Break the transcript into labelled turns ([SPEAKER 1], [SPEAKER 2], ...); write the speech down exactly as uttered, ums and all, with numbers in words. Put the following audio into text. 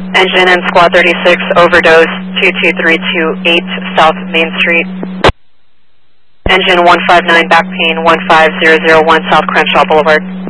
[SPEAKER 1] Engine and Squad thirty-six, overdose two two three two eight South Main Street. Engine one five nine, back pain one five zero zero one South Crenshaw Boulevard.